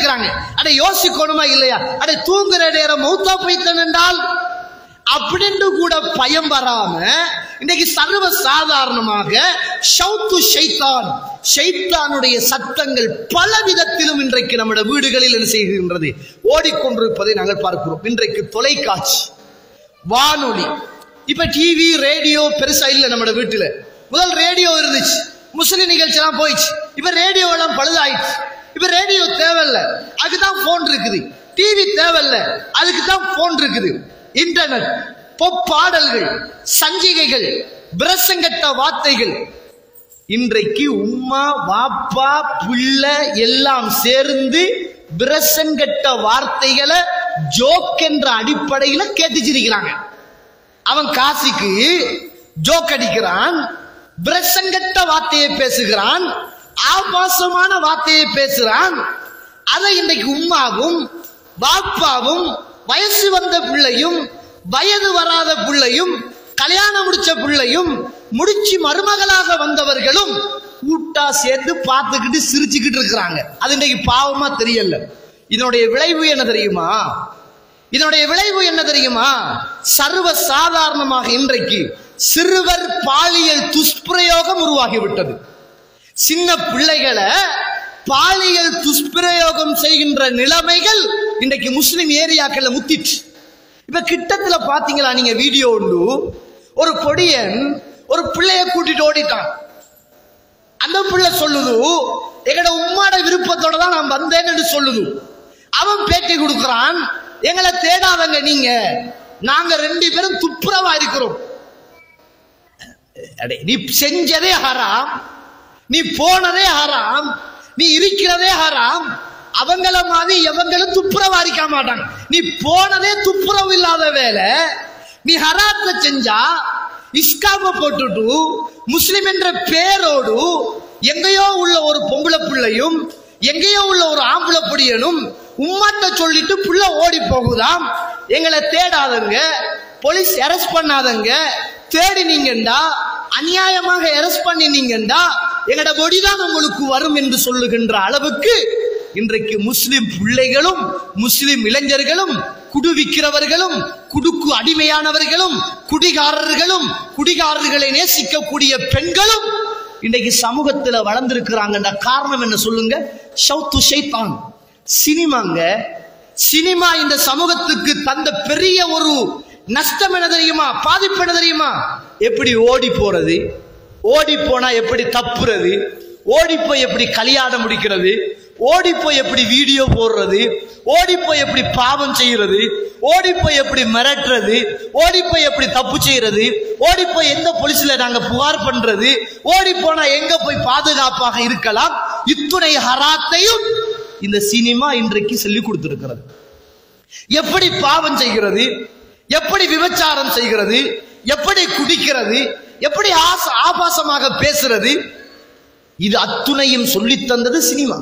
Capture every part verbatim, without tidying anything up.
இருக்கிறாங்க. அடே யோசிக்கணுமா இல்லையா? அடே தூங்குற நேரம் மௌத்தா போய்த்தன் என்றால் அப்படின்னு கூட பயம் வராம இன்னைக்கு சர்வ சாதாரணமாக ஷௌத்து ஷைத்தான், ஷைத்தானுடைய சத்தங்கள் பல விதத்திலும் இன்றைக்கு நம்முடைய வீடுகளில் என்ன செய்கின்றது, ஓடிக்கொண்டிருப்பதை நாங்கள் பார்க்கிறோம். இன்றைக்கு தொலைக்காட்சி, வானொலி, இப்ப டிவி ரேடியோ பெருசா இல்ல நம்ம வீட்டுல. முதல் ரேடியோ இருந்துச்சு, முஸ்லிம் நிகழ்ச்சி எல்லாம் போயிடுச்சு. இப்ப ரேடியோ எல்லாம் பழுதாயிடுச்சு. இப்ப ரேடியோ தேவையில்ல, அதுக்குதான் போன் இருக்குது. டிவி தேவையில்ல, அதுக்குதான் போன் இருக்குது. இன்டர்நெட், பொப்பாடல்கள், சஞ்சிகைகள், பிரசங்கட்ட வார்த்தைகள். இன்றைக்கு உம்மா வாப்பா பிள்ளை எல்லாம் சேர்ந்து பிரசங்கட்ட வார்த்தைகளை ஜோக் என்ற அடிப்படையில கேட்டுச்சிருக்கிறாங்க. அவன் காசிக்கு ஜோக் அடிக்கிறான், பிரசங்கட்ட வார்த்தையை பேசுகிறான், ஆபாசமான வார்த்தையை பேசுறான். அதை இன்றைக்கு உம்மாவும் பாப்பாவும் வயசு வந்த பிள்ளையும் வயது வராத பிள்ளையும் கல்யாணம் முடிச்ச பிள்ளையும் முடிச்சு மருமகளாக வந்தவர்களும் கூட்டா சேர்ந்து பார்த்துக்கிட்டு சிரிச்சுக்கிட்டு இருக்கிறாங்க. அது இன்றைக்கு பாவமா தெரியல. இதனுடைய விளைவு என்ன தெரியுமா? இதனுடைய விளைவு என்ன தெரியுமா? சர்வ சாதாரணமாக இன்றைக்கு சிறுவர் பாலியல் துஷ்பிரயோகம் உருவாகிவிட்டது. சின்ன பிள்ளைகளை பாலியல் துஷ்பிரயோகம் செய்கின்ற நிலைமைகள் இன்றைக்கு முஸ்லிம் ஏரியாக்கள்ல முத்திச்சு. இப்ப கிட்டத்துல பாத்தீங்களா நீங்க வீடியோ உண்டு, ஒரு பொடியன் ஒரு பிள்ளைய கூட்டிட்டு ஓடிட்டான். அந்த பிள்ளை சொல்லுது, எங்கட உம்மாட விருப்பத்தோட தான் நான் வந்தேன்னு சொல்லுது. அவன் பேட்டி கொடுக்கிறான், எங்களை தேடாதங்க நீங்க, நாங்க ரெண்டு பேரும் துப்புரவா இருக்கிறோம். நீ செஞ்சதே ஹராம், நீ போனதே ஹராம், நீ இருக்கிறதே ஹராம். அவங்கள மாதிரி எவங்களும் துப்புரவா இருக்க மாட்டாங்க. நீ போனதே துப்புரவு இல்லாத வேலை. நீ ஹராத்தை செஞ்சா இஸ்காம போட்டுட்டு முஸ்லிம் என்ற பேரோடு எங்கேயோ உள்ள ஒரு பொம்பளை பிள்ளையும் எங்கேயோ உள்ள ஒரு ஆம்பளை பொடியனும் உம்மாட்ட சொல்லிட்டு புள்ள ஓடி போகுதாம். எங்களை தேடாதங்க, போலீஸ் அரெஸ்ட் பண்ணாதங்க, தேடினீங்கண்டா அநியாயமாக அரெஸ்ட் பண்ணினீங்கண்டா எங்கட பொடிதான் உங்களுக்கு வரும் என்று சொல்லுகின்ற அளவுக்கு இன்றைக்கு முஸ்லிம் பிள்ளைகளும் முஸ்லிம் இளைஞர்களும் குடுவிக்கிறவர்களும் குடுக்கு அடிமையானவர்களும் குடிகாரர்களும் குடிகாரர்களை நேசிக்கக்கூடிய பெண்களும் இன்றைக்கு சமூகத்தில் வளர்ந்திருக்கிறாங்க. காரணம் என்ன சொல்லுங்க? ஷௌத்து ஷைத்தான், சினிமாங்க. சினிமா இந்த சமூகத்துக்கு தந்த பெரிய ஒரு நஷ்டம் என்ன தெரியுமா? பாதிப்பு என்ன தெரியுமா? எப்படி ஓடி போறது, ஓடி போனா எப்படி தப்புறது, ஓடி போய் எப்படி கல்யாணம் முடிக்கிறது, ஓடி போய் எப்படி வீடியோ போடுறது, ஓடி போய் எப்படி பாவம் செய்யறது, ஓடி போய் எப்படி மிரட்டுறது, ஓடி போய் எப்படி தப்பு செய்யறது, ஓடி போய் எந்த போலீஸ்ல நாங்க புகார் பண்றது, ஓடி போனா எங்க போய் பாதுகாப்பாக இருக்கலாம். இத்துணை ஹராத்தையும் இந்த சினிமா இன்றைக்கு சொல்லி கொடுத்திருக்கிறது. எப்படி பாவம் செய்கிறது, எப்படி விபச்சாரம் செய்கிறது, எப்படி குடிக்கிறது, எப்படி ஆபாசமாக பேசுறது, இது அத்துணையும் சொல்லித் தந்தது சினிமா.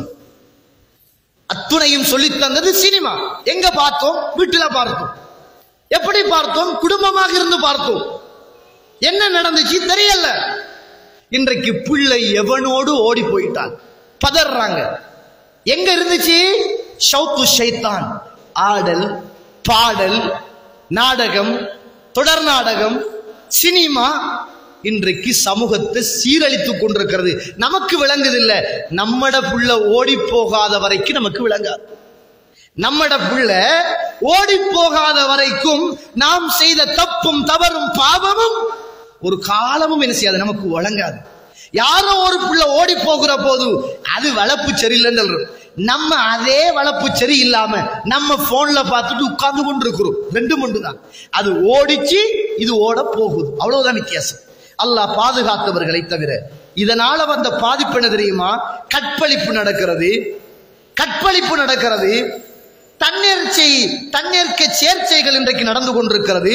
அத்துணையும் சொல்லித் தந்தது சினிமா. எங்க பார்த்தோம்? வீட்டுல பார்த்தோம். எப்படி பார்த்தோம்? குடும்பமாக இருந்து பார்த்தோம். என்ன நடந்துச்சு தெரியல. இன்றைக்கு பிள்ளை எவனோடு ஓடி போயிட்டான், பதறாங்க. எங்க இருந்துச்சு? ஷௌத்து ஷைத்தான். ஆடல், பாடல், நாடகம், தொடர் நாடகம், சினிமா இன்றைக்கு சமூகத்தை சீரழித்துக் கொண்டிருக்கிறது. நமக்கு விளங்குதில்ல. நம்மட புள்ள ஓடி போகாத வரைக்கும் நமக்கு விளங்காது. நம்மட புள்ள ஓடி போகாத வரைக்கும் நாம் செய்த தப்பும் தவறும் பாவமும் ஒரு காலமும் என்ன செய்யாது, நமக்கு வழங்காது. யாரோ ஒரு புள்ள ஓடி போகிற போது அது வளர்ப்பு சரியில்லைன்னு சொல்றோம். நம்ம அதே வளர்ப்பு சரி இல்லாம நம்ம போன்ல பார்த்துட்டு உட்கார்ந்து கொண்டு இருக்கிறோம். ரெண்டு மண்டு தான். அது ஓடிச்சு, இது ஓட போகுது, அவ்வளவுதான் வித்தியாசம். அல்லாஹ் பாதுகாத்தவர்களை தவிர. இதனால வந்த பாதிப்பு என்ன தெரியுமா? கற்பழிப்பு நடக்கிறது, கற்பழிப்பு நடக்கிறது, தன்னேர்ச்சை தன்னேற்க சேர்ச்சைகள் இன்றைக்கு நடந்து கொண்டிருக்கிறது.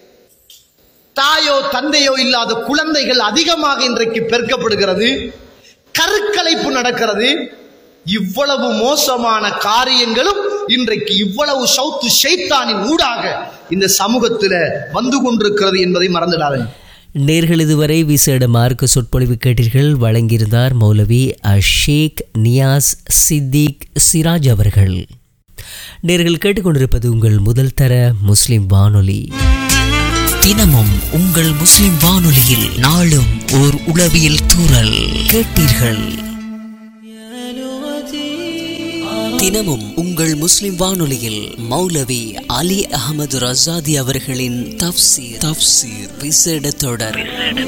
தாயோ தந்தையோ இல்லாத குழந்தைகள் அதிகமாக இன்றைக்கு பெருக்கப்படுகிறது, கருக்கலைப்பு நடக்கிறது. இவ்வளவு மோசமான காரியங்களும் இன்றைக்கு இவ்வளவு ஷௌத்து ஷைத்தானின் ஊடாக இந்த சமூகத்தில் வந்து கொண்டிருக்கிறது என்பதை மறந்துடாதீங்க. நேர்கள் இதுவரை விசேட மார்க்க சொற்பொழிவு கேட்டீர்கள். வழங்கியிருந்தார் மௌலவி ஷேக் நியாஸ் சித்திக் சிராஜ் அவர்கள். நேர்கள் கேட்டுக்கொண்டிருப்பது உங்கள் முதல் தர முஸ்லிம் வானொலி. தினமும் உங்கள் முஸ்லிம் வானொலியில் நாளும் ஓர் உளவியல் தூறல் கேட்டீர்கள். தினமும் உங்கள் முஸ்லிம் வானொலியில் மௌலவி அலி அஹமது ரஸாதி அவர்களின் தஃப்சீர் தஃப்சீர் விசேட தொடர்.